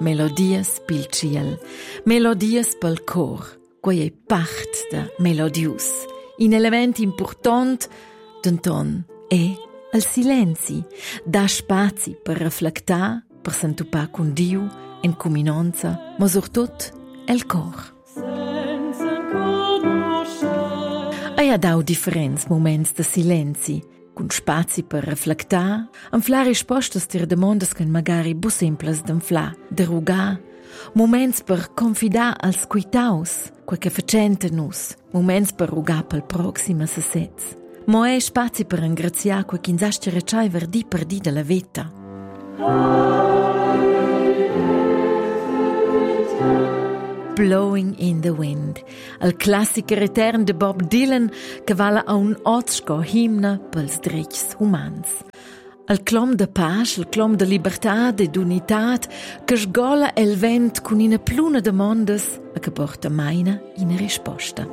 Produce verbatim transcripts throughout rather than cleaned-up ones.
melodies pil ciel, melodies pel cor, quei è part da melodius. Un element important denton è il silenzi, da spazi per riflectar, per s'entupar con Diu, in cominanza, ma soprattutto il cor. E ha dau differents moments de silenzi, con spazi per riflectar, anflar rispostas ter demandas che magari bu simples d'anflar, de rugar, moments per confidar als quitaus, quel che facente nus, moments per rugar pel proxima sesez. Mo è spazi per ringraziar quel che insasce recai verdi per di della vita. Blowing in the Wind, il classico return de Bob Dylan che vala a un otsco himna pels drets umans. Il clom de pace, il clom de libertà e d'unitat che sgola el vent con una pluna de mondes e che porta maina in risposta.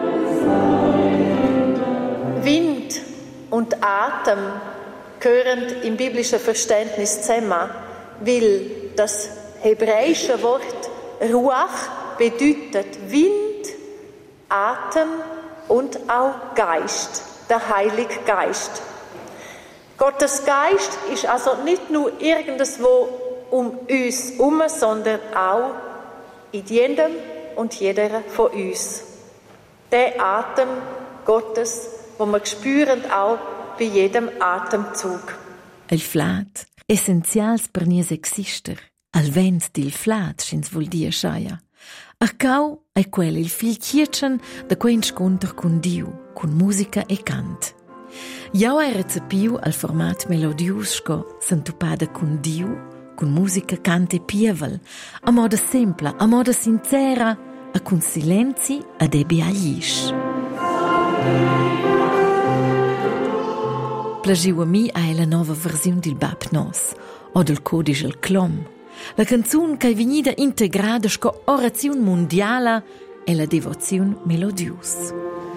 Wind und Atem gehören im biblischen Verständnis zusammen, weil das hebräische Wort Ruach bedeutet Wind, Atem und auch Geist, der Heilige Geist. Gottes Geist ist also nicht nur irgendwo um uns herum, sondern auch in jedem und jeder von uns. Der Atem Gottes, wo wir spüren auch bei jedem Atemzug. Il flat, essenzials per nies exister. Al vent dil flat, schins vuol dir schaia. Arcau è quel il fil chietschen da quei incontro con Diu, con musica e cant. Jau hai recepiu al format melodius sco s'entupada con Diu, con musica, cant e pievel, a moda sempla, a moda sincera, a con silenzi ad ebi aglish. Plagiu a mi a la nova versione del Bab Nos, o del codice al clom. La canzun che è venuta integrata sco orazione mondiala e la devozione melodius.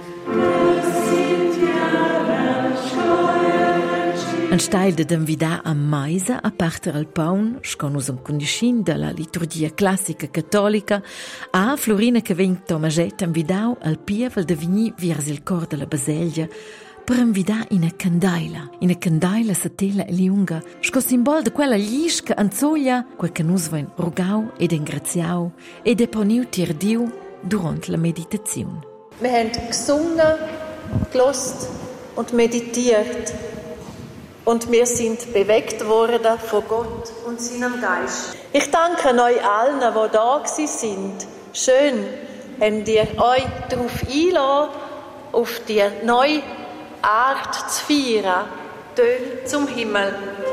Un stil de d'invidar a maisa a partir al paun, sco nus am conoscin de la liturgia classica cattolica, a Florina che vegn Tomaget invidau al pievel de vegni viers il cor de la baselgia per invidar ina candaila, ina candaila satella e liunga, sco simbol de quella glisch che anzoglia, quel che nus vain rogau ed ingraziau ed deponiu tier Diu durant la meditazione. Wir haben gesungen, gelost und meditiert. Und wir sind bewegt worden von Gott und seinem Geist. Ich danke euch allen, die da sind. Schön, habt ihr euch darauf eingelassen, auf die neue Art zu feiern, Töne zum Himmel.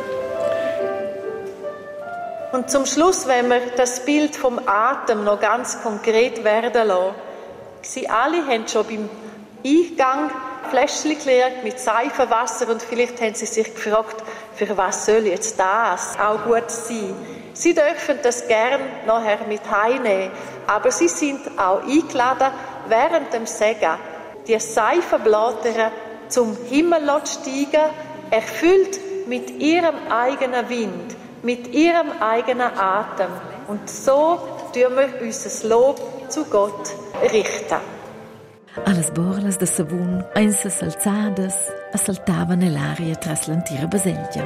Und zum Schluss, wenn wir das Bild vom Atem noch ganz konkret werden lassen. Sie alle haben schon beim Eingang Fläschchen geleert mit Seifenwasser und vielleicht haben sie sich gefragt, für was soll jetzt das auch gut sein. Sie dürfen das gern nachher mit heimnehmen, aber sie sind auch eingeladen, während dem Segen die Seifenblätter zum Himmel zu steigen, erfüllt mit ihrem eigenen Wind, mit ihrem eigenen Atem. Und so tun wir unser Lob zu Gott richten. Alles borlas de savun, einsas alzadas, assaltavan nell'aria tras l'antira baselgia.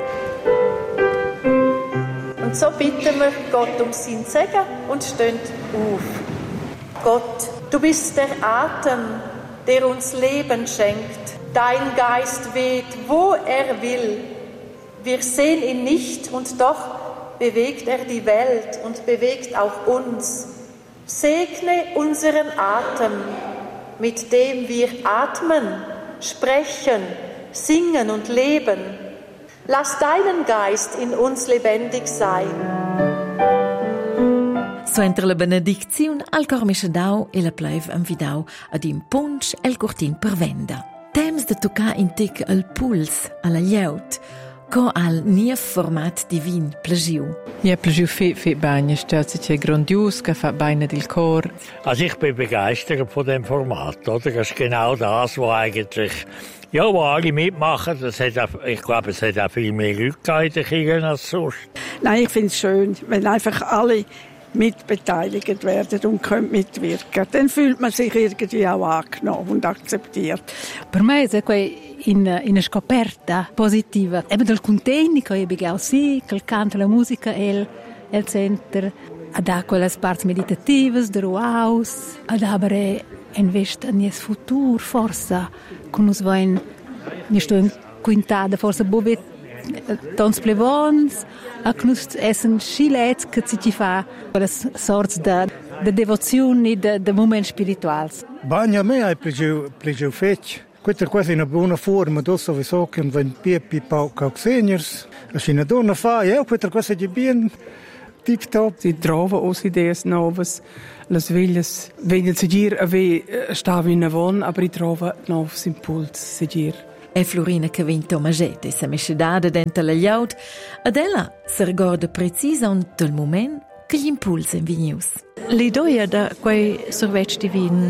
Und so bitten wir Gott um sein Segen und stehen auf. Gott, du bist der Atem, der uns Leben schenkt. Dein Geist weht, wo er will. Wir sehen ihn nicht und doch bewegt er die Welt und bewegt auch uns. Segne unseren Atem, mit dem wir atmen, sprechen, singen und leben. Lass deinen Geist in uns lebendig sein. So entra la benedizione al cormische dau e la plaiv envidau ad in punch el cortin per venda. Temps de tocar in tic al puls alla gliaut, Co al nief format divin plagiu. Ja, plagiu fe fe bagna, stört sich grandios, che fa beine del Chor. Also ich bin begeistert von dem Format, oder? Das ist genau das, was eigentlich, ja, wo alle mitmachen. Das hat auch, ich glaube, es hat auch viel mehr Leute in den Kirchen als sonst. Nein, ich finde es schön, wenn einfach alle mitbeteiligt werden und können mitwirken. Dann fühlt man sich irgendwie auch angenommen und akzeptiert. Per me è in una scoperta positiva. Eben del contenti che io begau sì, che canta la musica el el center, ad ha quelle parti meditative, der Haus, ad aber invest in il futuro forse con us vain ni sto in quintada forse bovet tons plevons a knust essen schilets che ci fa quelle sorts de de devozione de de moment spirituals. Bagna me hai plegeu plegeu fetch. Questa è quasi una buona forma, dosso vi so che un pipi pau seniors, a una donna fa, e questa cosa è ben tip top. Si trova os ideas novas, las velhas venham seguir a ver estava in avon, aber i trova novos impuls seguir. E Florina che vinto magete sa mescedada dentro la gliaut, ad ella si ricorda precisa del moment che gli impulsi venius. L'idea da quei sorvets divin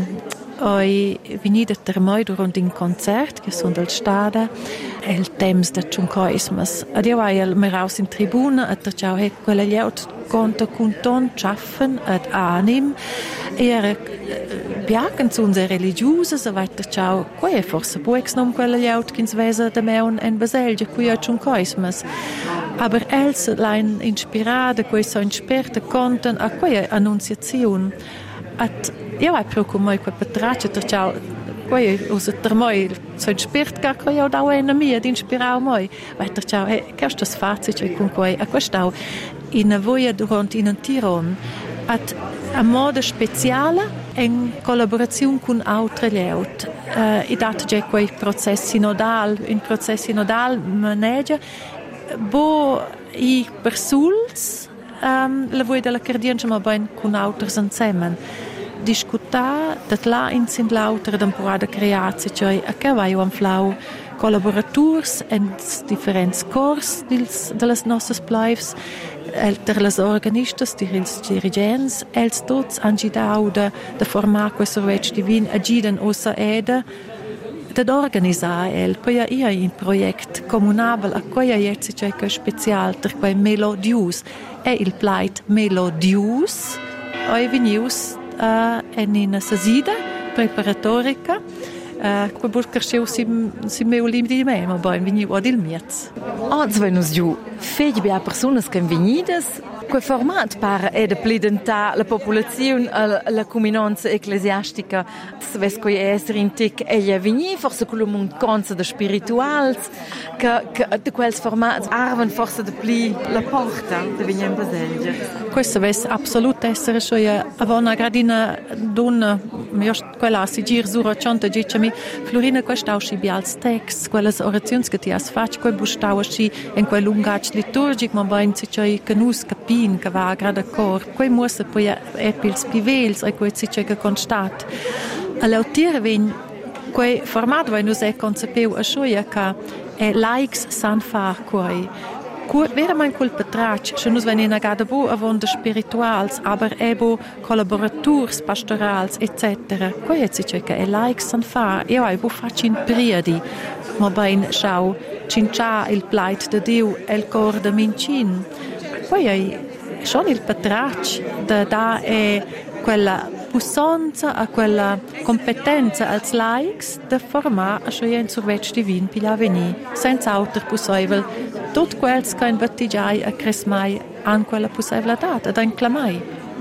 Oi venida ter moi durant un concert che sono del stada el temps da chuncoismas. Adio ai el meraus in tribuna at ciao he quella liaut conta conton schaffen ad anim era biaken zu unsere religiose so weiter ciao quei forse buex nom quella liaut kins vesa de meun en baselge qui a chuncoismas. Aber els lein inspirada quei so inspirte conten a quei annunciazione at io hai proprio mai quel patraccio per ciao poi uso per mai so inspirat che io da una mia di inspirare mai vai per ciao e che sto sfazio e con quei a questo in voia durante in un tiron at a modo speciale in collaborazione con altre leut uh, i dat già quei processi nodal in processi nodal manage bo i persuls um, la voia della cardiancia ma ben con altri insieme discutar dat la in sind lauter den porada creatie cioè a che vai un flau collaborators en differents cors dils delas nostras plaivs elter las organistas dils dirigents els tots angidau de de formar quei sorvets divin agiden ossa eda ad organizzare el poi ia in project comunabel a quei jetzt cioè che special per quei melodius e il plait melodius oi venius Uh, en in sasida preparatorica uh, que buscar seu sim sim meu lim di me ma bem vini o dil miets ans venus giu fegi bia personas che venidas quel format para è de plidenta la popolazione la, la comunanza ecclesiastica se coi essere in tic e gli veni forse quello mon conza de spirituals che che de quels formats arven forse de pli la porta de venien baselgia questo ves assolut essere scho avona gradina donna mi quella si gir sura chanta dicemi Florina questa usci bials text quelles orazions che ti has fac quel bustau usci in quel lungac liturgic ma bain si choi canus capin che va grada cor quei musse poi epils pivels e quei si che constat all'autire ven quei format vai nus è concepeu a schoia che è likes san far quei Kur wäre mein col patrac, schon nus wenn in agada bo avon de spirituals, aber ebo collaborators pastorals et cetera. Quei et sich che è like san fa, io ai bo facin priedi, ma bain schau cincia il plait de Dio el cor de mincin. Poi ai schon il patrac da da è quella puissance a quella competenza als likes de formar a scho in survet divin pila veni senza auter possibile tot quels che in battigiai a cresmai an quella possibilità ad inclamai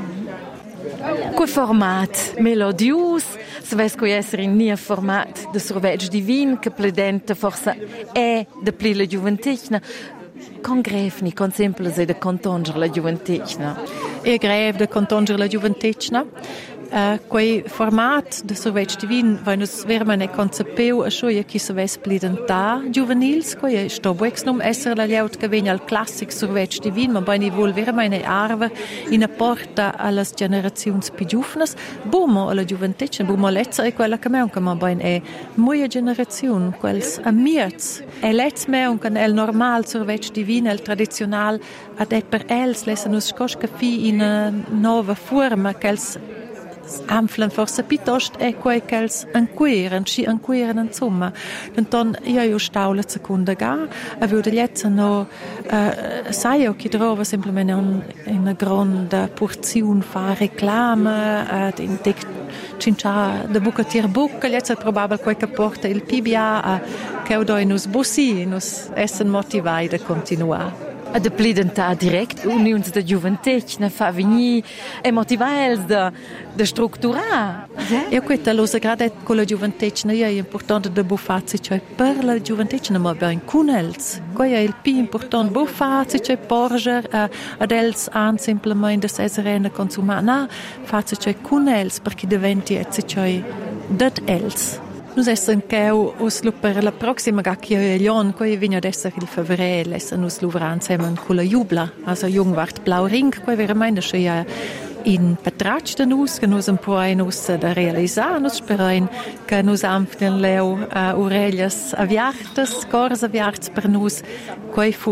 quel format melodius se ves coi essere in nia format de survet divin che pledente forse è de pli la giuventicna con grefni con semplice de contonger la giuventicna e greve de contonger la giuventicna Uh, quei format de survetg divin vai nus veramente concepeu a scho chi se ves plidentà juvenils, quei sto buex num esser la leut che vegna al classic survetg divin, ma bei ni vol veramente arver in a porta allas generaziuns pi giuvnas, bumo alla giuventeccia, bumo lezza e quella che meunca, ma bei è moia generaziun, quels amiets. E letz meunca el normal survetg divin, el tradizional, ad et per els lesa nus scosca fi in a nova forma, ch'els anflan forse piuttosto è quei che els anqueren, ci anqueren insomma. Denton io io stau la seconda ga, avevo degli etza no, uh, sai io chi trova semplicemente un, una grande porzione fa reclame, uh, in tec cincia de buca tir buca, gli etza probabile quei che porta il P B A, uh, che odoi nus bossi, nus essen motivai da continuare. A de plidentà direct unions de giuventech ne fa venir e motivar els de, de structurar. Io questa lo sagrada con la giuventech ne è importante de buffarsi, cioè per la giuventech ne ma ben con els. Quei è il più importante buffarsi, cioè porger uh, ad els an semplicemente de esserene consumar. Na, farsi cioè con els perché diventi etsi cioè dat els. Nus essen cheu us lu per la proxima gacchia e lion, quei vigna d'esser il fevrel, essen us luvran semen con la jubla, also jung wart blau ring, quei veramente sche in patratsch de nus, che nus un po' nus da realisar, nus sperain che nus ampten leu uh, orellas aviartas, cors aviarts per nus, quei fu